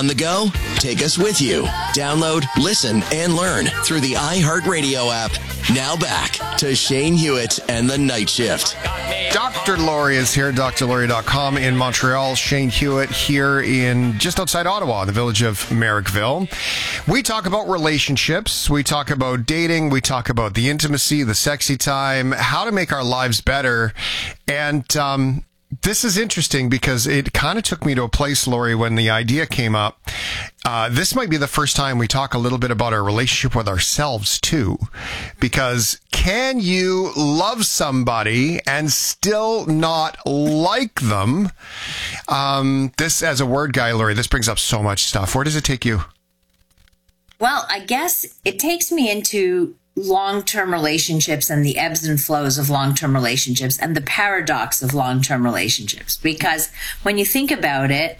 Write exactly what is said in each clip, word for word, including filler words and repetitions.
On the go? Take us with you. Download, listen, and learn through the iHeartRadio app. Now back to Shane Hewitt and the Night Shift. Doctor Laurie is here, D R Laurie dot com in Montreal. Shane Hewitt here in just outside Ottawa, the village of Merrickville. We talk about relationships. We talk about dating. We talk about the intimacy, the sexy time, how to make our lives better. And um, this is interesting because it kind of took me to a place, Laurie, when the idea came up. Uh, this might be the first time we talk a little bit about our relationship with ourselves, too. Because can you love somebody and still not like them? Um, this, as a word guy, Laurie, this brings up so much stuff. Where does it take you? Well, I guess it takes me into long-term relationships and the ebbs and flows of long-term relationships and the paradox of long-term relationships. Because when you think about it,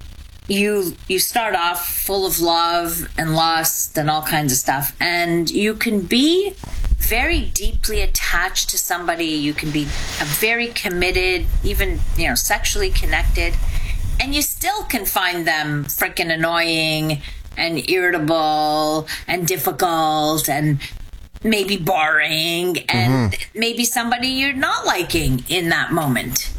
you you start off full of love and lust and all kinds of stuff, and you can be very deeply attached to somebody. You can be a very committed, even, you know, sexually connected, and you still can find them freaking annoying and irritable and difficult and maybe boring and mm-hmm. maybe somebody you're not liking in that moment.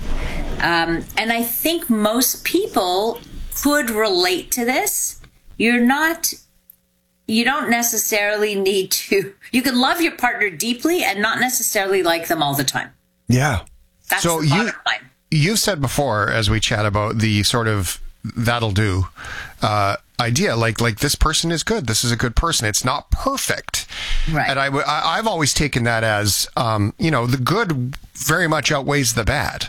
Um, and I think most people could relate to this. You're not, you don't necessarily need to, you can love your partner deeply and not necessarily like them all the time. Yeah. That's so the you, bottom line. You've said before, as we chat about the sort of that'll do uh, idea, like like this person is good. This is a good person. It's not perfect. Right. And I, I, I've always taken that as, um, you know, the good very much outweighs the bad.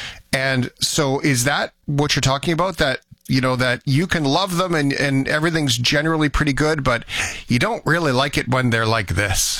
And so is that what you're talking about? That, you know, that you can love them and, and everything's generally pretty good, but you don't really like it when they're like this.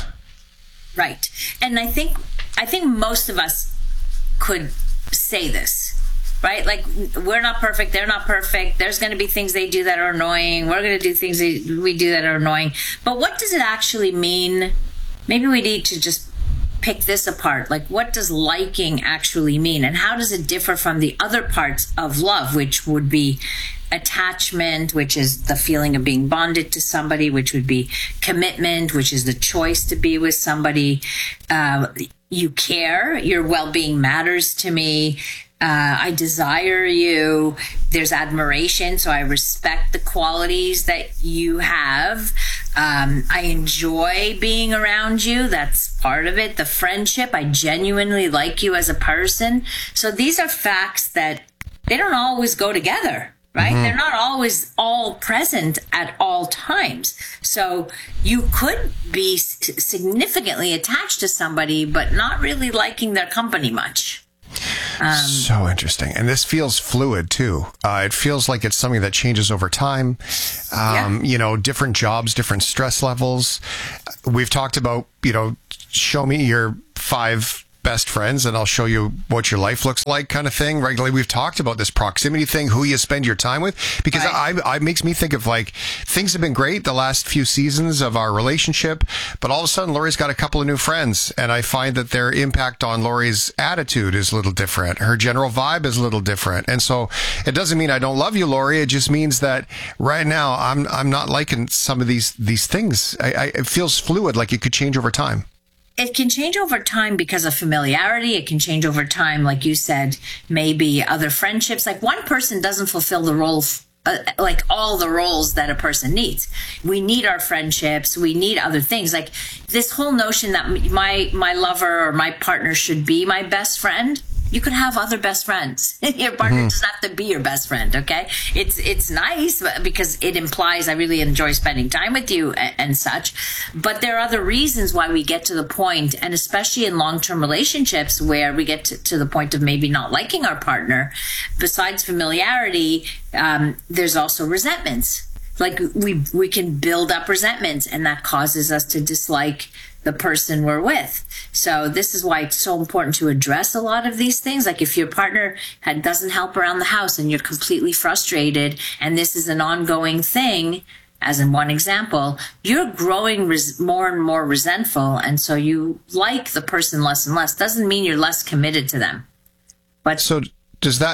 Right. And I think, I think most of us could say this, right? Like, we're not perfect. They're not perfect. There's going to be things they do that are annoying. We're going to do things that we do that are annoying. But what does it actually mean? Maybe we need to just pick this apart. Like, what does liking actually mean? And how does it differ from the other parts of love, which would be attachment, which is the feeling of being bonded to somebody, which would be commitment, which is the choice to be with somebody. Uh, you care, your well-being matters to me. Uh, I desire you. There's admiration, so I respect the qualities that you have. Um, I enjoy being around you. That's part of it. The friendship, I genuinely like you as a person. So these are facts that they don't always go together, right? Mm-hmm. They're not always all present at all times. So you could be significantly attached to somebody, but not really liking their company much. Um, so interesting. And this feels fluid too. Uh, it feels like it's something that changes over time. Um, yeah. You know, different jobs, different stress levels. We've talked about, you know, show me your five best friends and I'll show you what your life looks like kind of thing. Regularly, we've talked about this proximity thing, who you spend your time with, because right. I, I makes me think of like things have been great the last few seasons of our relationship, but all of a sudden Laurie's got a couple of new friends and I find that their impact on Laurie's attitude is a little different. Her general vibe is a little different. And so it doesn't mean I don't love you, Laurie. It just means that right now I'm, I'm not liking some of these, these things. I, I, it feels fluid, like it could change over time. It can change over time because of familiarity. It can change over time, like you said, maybe other friendships. Like, one person doesn't fulfill the role, uh, like all the roles that a person needs. We need our friendships. We need other things. Like, this whole notion that my my lover or my partner should be my best friend. You could have other best friends. Your partner mm-hmm. doesn't have to be your best friend, okay? It's it's nice because it implies I really enjoy spending time with you and, and such. But there are other reasons why we get to the point, and especially in long-term relationships where we get to, to the point of maybe not liking our partner. Besides familiarity, um, there's also resentments. Like, we we can build up resentments, and that causes us to dislike the person we're with. So this is why it's so important to address a lot of these things. Like, if your partner had, doesn't help around the house and you're completely frustrated and this is an ongoing thing, as in one example, you're growing res- more and more resentful, and so you like the person less and less. Doesn't mean you're less committed to them. But so does that, now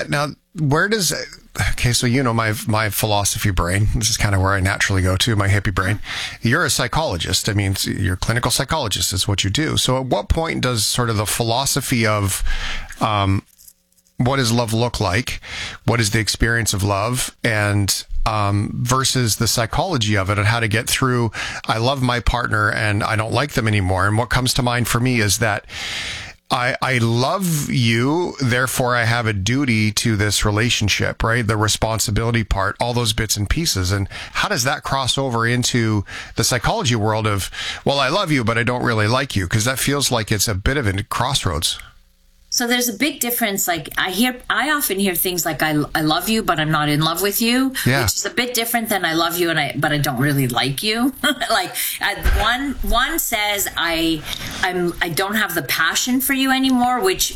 where does, okay, so you know my my philosophy brain. This is kind of where I naturally go to, my hippie brain. You're a psychologist. I mean, you're a clinical psychologist is what you do. So at what point does sort of the philosophy of um, what does love look like? What is the experience of love? And um, versus the psychology of it and how to get through, I love my partner and I don't like them anymore. And what comes to mind for me is that I, I love you, therefore I have a duty to this relationship, right? The responsibility part, all those bits and pieces. And how does that cross over into the psychology world of, well, I love you, but I don't really like you? Because that feels like it's a bit of a crossroads. So there's a big difference. Like I hear, I often hear things like I, I love you, but I'm not in love with you, yeah. which is a bit different than I love you and I, but I don't really like you. Like uh, one, one says I, I'm, I don't have the passion for you anymore, which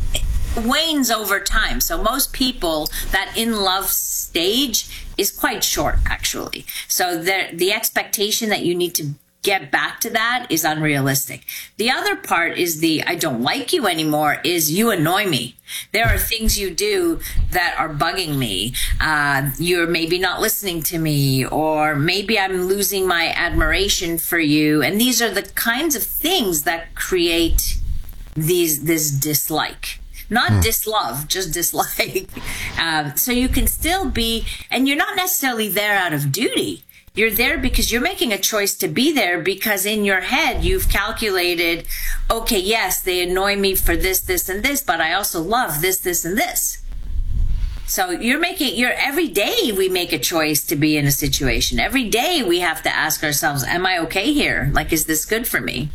wanes over time. So most people, that in love stage is quite short actually. So the, the expectation that you need to get back to that is unrealistic. The other part is the I don't like you anymore is you annoy me. There are things you do that are bugging me. Uh, you're maybe not listening to me, or maybe I'm losing my admiration for you. And these are the kinds of things that create these this dislike. Not mm. dislove, just dislike. Um, so you can still be, and you're not necessarily there out of duty. You're there because you're making a choice to be there because in your head you've calculated, okay, yes, they annoy me for this, this, and this, but I also love this, this, and this. So you're making, you're every day we make a choice to be in a situation. Every day we have to ask ourselves, am I okay here? Like, is this good for me?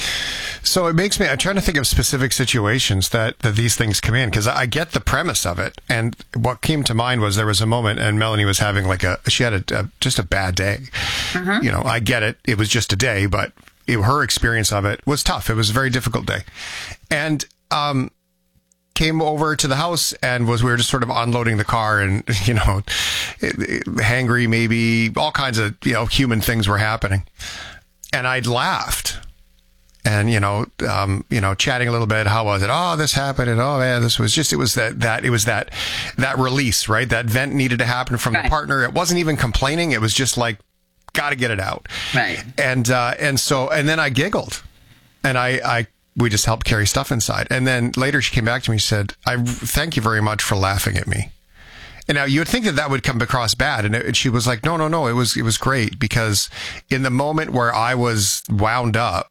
So it makes me, I'm trying to think of specific situations that, that these things come in, because I get the premise of it. And what came to mind was there was a moment and Melanie was having like a, she had a, a just a bad day. Mm-hmm. You know, I get it. It was just a day, but it, her experience of it was tough. It was a very difficult day. And, um, came over to the house and was, we were just sort of unloading the car and, you know, hangry, maybe all kinds of, you know, human things were happening. And I'd laughed. And, you know, um, you know, chatting a little bit. How was it? Oh, this happened. And oh, man, this was just, it was that, that, it was that, that release, right? That vent needed to happen from right. the partner. It wasn't even complaining. It was just like, got to get it out. Right. And, uh, and so, and then I giggled and I, I, we just helped carry stuff inside. And then later she came back to me and said, I thank you very much for laughing at me. And now you would think that that would come across bad. And, it, and she was like, no, no, no. It was, it was great because in the moment where I was wound up,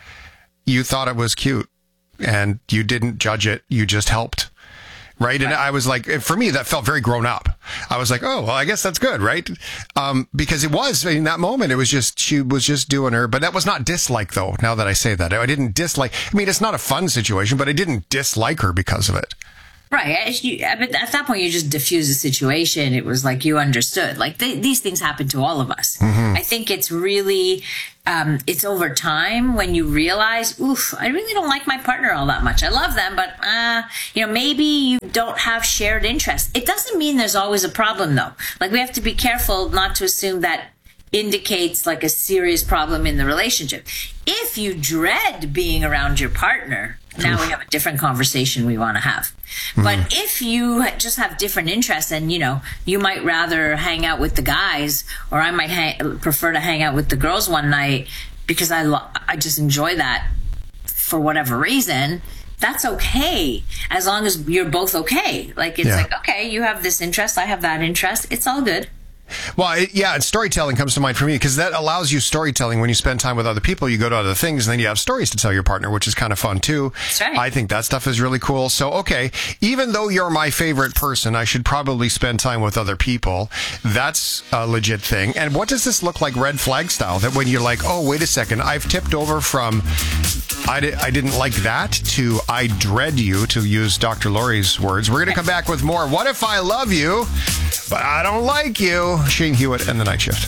you thought it was cute and you didn't judge it. You just helped. Right. And I was like, for me, that felt very grown up. I was like, oh, well, I guess that's good. Right. Um, because it was in that moment, it was just, she was just doing her, but that was not dislike though. Now that I say that, I didn't dislike, I mean, it's not a fun situation, but I didn't dislike her because of it. Right. But at that point, you just diffuse the situation. It was like you understood. Like th- these things happen to all of us. Mm-hmm. I think it's really, um, it's over time when you realize, oof, I really don't like my partner all that much. I love them, but, uh, you know, maybe you don't have shared interests. It doesn't mean there's always a problem, though. Like we have to be careful not to assume that indicates like a serious problem in the relationship. If you dread being around your partner, now we have a different conversation we want to have. Mm. But if you just have different interests and, you know, you might rather hang out with the guys or I might ha- prefer to hang out with the girls one night because I lo- I just enjoy that for whatever reason, that's okay. As long as you're both okay. Like, it's yeah. like, okay, you have this interest, I have that interest. It's all good. Well, it, yeah, and storytelling comes to mind for me because that allows you storytelling when you spend time with other people. You go to other things and then you have stories to tell your partner, which is kind of fun too. That's right. I think that stuff is really cool. So, okay, even though you're my favorite person, I should probably spend time with other people. That's a legit thing. And what does this look like red flag style? That when you're like, oh, wait a second, I've tipped over from I, di- I didn't like that to I dread you, to use Doctor Laurie's words. We're going to come back with more. What if I love you, but I don't like you? Shane Hewitt and the Night Shift.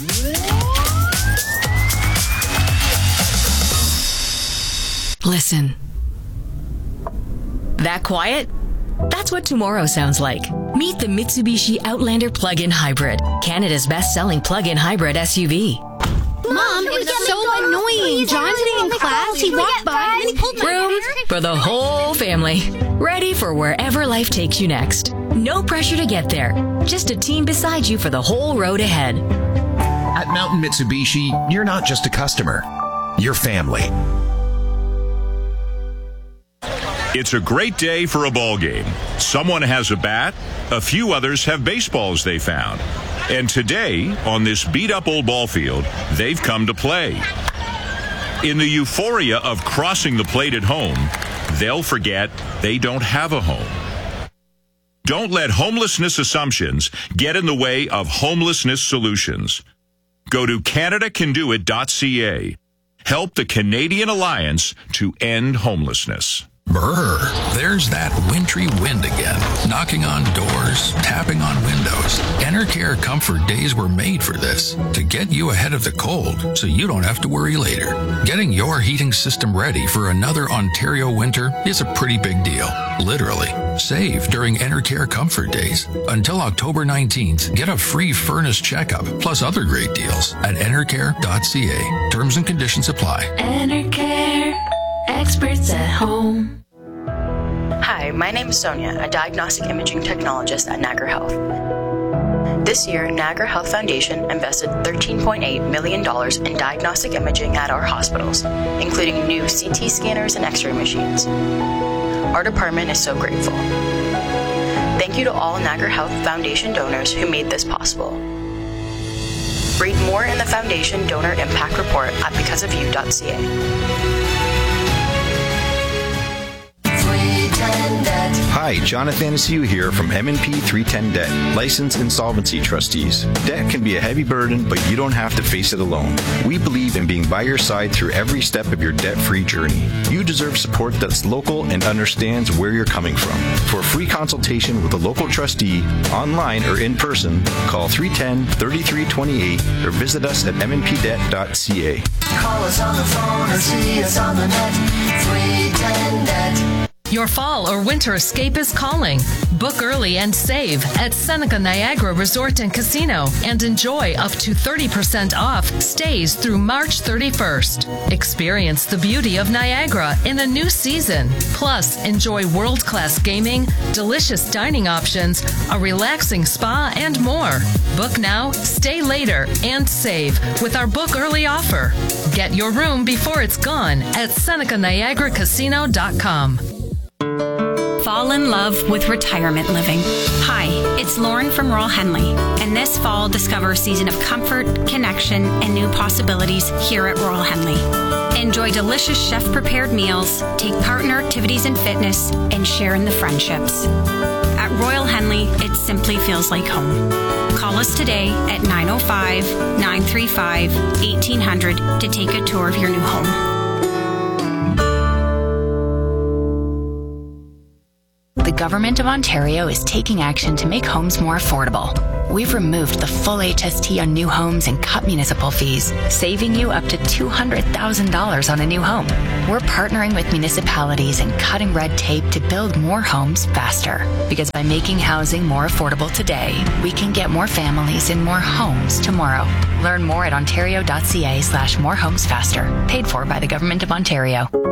Listen. That quiet? That's what tomorrow sounds like. Meet the Mitsubishi Outlander Plug-in Hybrid, Canada's best-selling plug-in hybrid S U V. Mom, it was so annoying. John sitting in class, he walked by and then he pulled my hair. Room for the whole family. Ready for wherever life takes you next. No pressure to get there. Just a team beside you for the whole road ahead. At Mountain Mitsubishi, you're not just a customer. You're family. It's a great day for a ball game. Someone has a bat. A few others have baseballs they found. And today, on this beat-up old ball field, they've come to play. In the euphoria of crossing the plate at home, they'll forget they don't have a home. Don't let homelessness assumptions get in the way of homelessness solutions. Go to Canada Can Do It dot C A. Help the Canadian Alliance to end homelessness. Brr, there's that wintry wind again, knocking on doors, tapping on windows. Enercare Comfort Days were made for this, to get you ahead of the cold so you don't have to worry later. Getting your heating system ready for another Ontario winter is a pretty big deal, literally. Save during Enercare Comfort Days. Until October nineteenth, get a free furnace checkup, plus other great deals at Enercare dot C A. Terms and conditions apply. Enercare, experts at home. Hi, my name is Sonia, a diagnostic imaging technologist at Niagara Health. This year, Niagara Health Foundation invested thirteen point eight million dollars in diagnostic imaging at our hospitals, including new C T scanners and X-ray machines. Our department is so grateful. Thank you to all Niagara Health Foundation donors who made this possible. Read more in the Foundation Donor Impact Report at because of you dot C A. Hi, Jonathan Asiu here from M and P three ten Debt, licensed insolvency trustees. Debt can be a heavy burden, but you don't have to face it alone. We believe in being by your side through every step of your debt-free journey. You deserve support that's local and understands where you're coming from. For a free consultation with a local trustee, online or in person, call three one zero, three three two eight or visit us at M and P debt dot C A. Call us on the phone or see us on the net. three ten debt. Your fall or winter escape is calling. Book early and save at Seneca Niagara Resort and Casino and enjoy up to thirty percent off stays through March thirty-first. Experience the beauty of Niagara in a new season. Plus, enjoy world-class gaming, delicious dining options, a relaxing spa, and more. Book now, stay later, and save with our book early offer. Get your room before it's gone at Seneca Niagara Casino dot com. Fall in love with retirement living. Hi, it's Lauren from Royal Henley, and this fall discover a season of comfort, connection, and new possibilities here at Royal Henley. Enjoy delicious chef-prepared meals, take part in our activities and fitness, and share in the friendships. At Royal Henley, it simply feels like home. Call us today at nine oh five, nine three five, eighteen hundred to take a tour of your new home. The Government of Ontario is taking action to make homes more affordable. We've removed the full H S T on new homes and cut municipal fees, saving you up to two hundred thousand dollars on a new home. We're partnering with municipalities and cutting red tape to build more homes faster. Because by making housing more affordable today, we can get more families in more homes tomorrow. Learn more at ontario dot C A slash more homes faster. Paid for by the Government of Ontario.